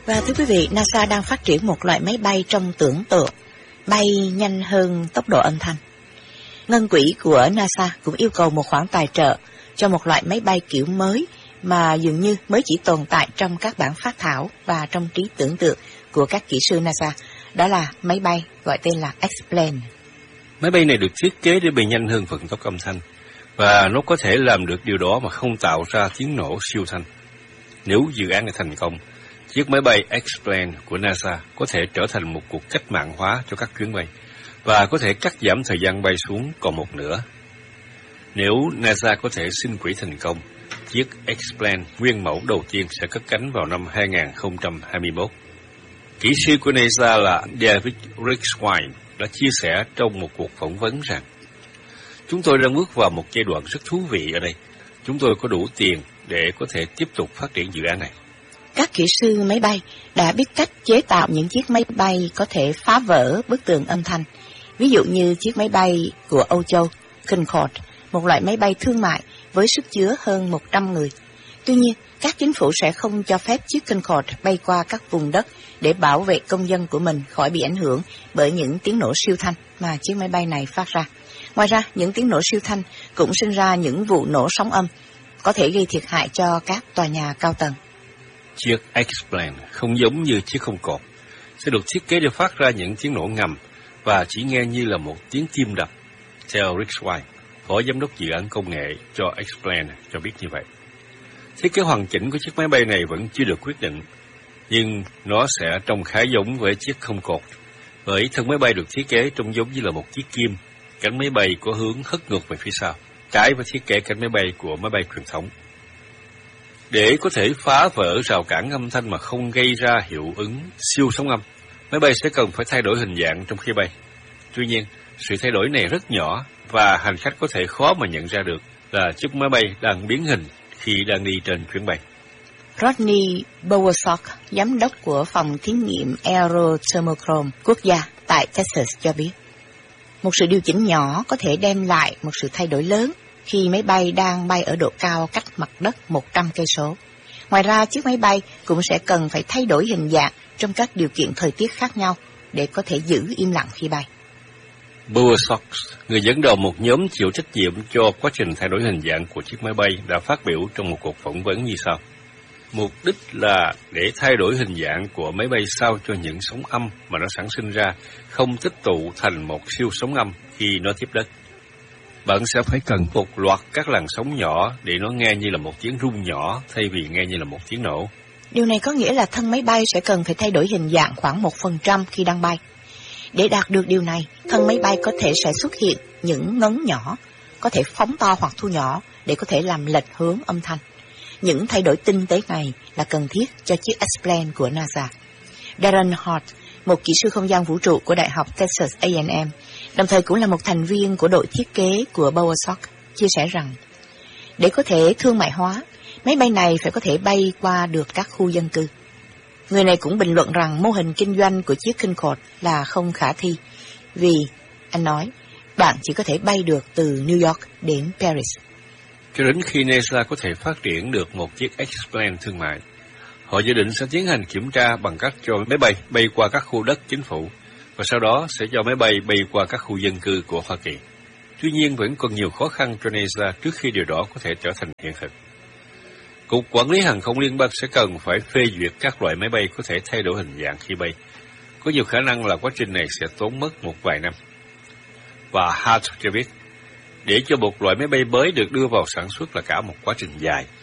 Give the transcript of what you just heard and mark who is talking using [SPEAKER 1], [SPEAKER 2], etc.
[SPEAKER 1] Và thưa quý vị, NASA đang phát triển một loại máy bay trong tưởng tượng, bay nhanh hơn tốc độ âm thanh. Ngân quỹ của NASA cũng yêu cầu một khoản tài trợ cho một loại máy bay kiểu mới mà dường như mới chỉ tồn tại trong các bản phác thảo và trong trí tưởng tượng của các kỹ sư NASA. Đó là máy bay gọi tên là X-plane.
[SPEAKER 2] Máy bay này được thiết kế để bay nhanh hơn vận tốc âm thanh, và nó có thể làm được điều đó mà không tạo ra tiếng nổ siêu thanh. Nếu dự án này thành công, chiếc máy bay X-plane của NASA có thể trở thành một cuộc cách mạng hóa cho các chuyến bay, và có thể cắt giảm thời gian bay xuống còn một nửa. Nếu NASA có thể xin quỹ thành công, chiếc X-plane nguyên mẫu đầu tiên sẽ cất cánh vào năm 2021. Kỹ sư của NASA là David Rickswine đã chia sẻ trong một cuộc phỏng vấn rằng: "Chúng tôi đang bước vào một giai đoạn rất thú vị ở đây. Chúng tôi có đủ tiền để có thể tiếp tục phát triển dự án này."
[SPEAKER 1] Các kỹ sư máy bay đã biết cách chế tạo những chiếc máy bay có thể phá vỡ bức tường âm thanh. Ví dụ như chiếc máy bay của Âu Châu, Concorde, một loại máy bay thương mại với sức chứa hơn 100 người. Tuy nhiên, các chính phủ sẽ không cho phép chiếc Concorde bay qua các vùng đất để bảo vệ công dân của mình khỏi bị ảnh hưởng bởi những tiếng nổ siêu thanh mà chiếc máy bay này phát ra. Ngoài ra, những tiếng nổ siêu thanh cũng sinh ra những vụ nổ sóng âm, có thể gây thiệt hại cho các tòa nhà cao tầng.
[SPEAKER 2] Chiếc X-plane không giống như chiếc Concorde, sẽ được thiết kế để phát ra những tiếng nổ ngầm và chỉ nghe như là một tiếng tim đập. Theo Rickswine, phó giám đốc dự án công nghệ cho X-plane cho biết như vậy. Thiết kế hoàn chỉnh của chiếc máy bay này vẫn chưa được quyết định, nhưng nó sẽ trông khá giống với chiếc Concorde, bởi thân máy bay được thiết kế trông giống như là một chiếc kim, cánh máy bay có hướng hất ngược về phía sau, trái với thiết kế cánh máy bay của máy bay truyền thống. Để có thể phá vỡ rào cản âm thanh mà không gây ra hiệu ứng siêu sóng âm, máy bay sẽ cần phải thay đổi hình dạng trong khi bay. Tuy nhiên, sự thay đổi này rất nhỏ và hành khách có thể khó mà nhận ra được là chiếc máy bay đang biến hình khi đang đi trên chuyến bay.
[SPEAKER 1] Rodney Bowersock, giám đốc của phòng thí nghiệm Aerothermochrome quốc gia tại Texas cho biết, một sự điều chỉnh nhỏ có thể đem lại một sự thay đổi lớn khi máy bay đang bay ở độ cao cách mặt đất 100 cây số. Ngoài ra, chiếc máy bay cũng sẽ cần phải thay đổi hình dạng trong các điều kiện thời tiết khác nhau để có thể giữ im lặng khi bay.
[SPEAKER 2] Bowersock, người dẫn đầu một nhóm chịu trách nhiệm cho quá trình thay đổi hình dạng của chiếc máy bay, đã phát biểu trong một cuộc phỏng vấn như sau: "Mục đích là để thay đổi hình dạng của máy bay sao cho những sóng âm mà nó sản sinh ra không tích tụ thành một siêu sóng âm khi nó tiếp đất. Bạn sẽ phải cần một loạt các làn sóng nhỏ để nó nghe như là một tiếng rung nhỏ thay vì nghe như là một tiếng nổ."
[SPEAKER 1] Điều này có nghĩa là thân máy bay sẽ cần phải thay đổi hình dạng khoảng 1% khi đang bay. Để đạt được điều này, thân máy bay có thể sẽ xuất hiện những ngấn nhỏ, có thể phóng to hoặc thu nhỏ để có thể làm lệch hướng âm thanh. Những thay đổi tinh tế này là cần thiết cho chiếc X-plane của NASA. Darren Hart, một kỹ sư không gian vũ trụ của Đại học Texas A&M, đồng thời cũng là một thành viên của đội thiết kế của Bowersock, chia sẻ rằng, để có thể thương mại hóa, máy bay này phải có thể bay qua được các khu dân cư. Người này cũng bình luận rằng mô hình kinh doanh của chiếc Concorde là không khả thi, vì, anh nói, bạn chỉ có thể bay được từ New York đến Paris.
[SPEAKER 2] Cho đến khi NASA có thể phát triển được một chiếc X-plane thương mại, họ dự định sẽ tiến hành kiểm tra bằng cách cho máy bay bay qua các khu đất chính phủ, và sau đó sẽ cho máy bay bay qua các khu dân cư của Hoa Kỳ. Tuy nhiên, vẫn còn nhiều khó khăn cho NASA trước khi điều đó có thể trở thành hiện thực. Cục Quản lý Hàng không Liên bang sẽ cần phải phê duyệt các loại máy bay có thể thay đổi hình dạng khi bay. Có nhiều khả năng là quá trình này sẽ tốn mất một vài năm. Và Hart cho biết, để cho một loại máy bay mới được đưa vào sản xuất là cả một quá trình dài.